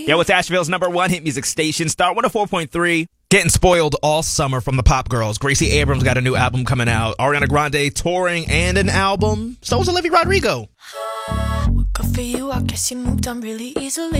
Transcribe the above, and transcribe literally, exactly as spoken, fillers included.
Yo, it's Asheville's number one hit music station, Star one oh four point three. Getting spoiled all summer from the pop girls. Gracie Abrams got a new album coming out. Ariana Grande touring and an album. So is Olivia Rodrigo. Good for you, I guess you moved on really easily.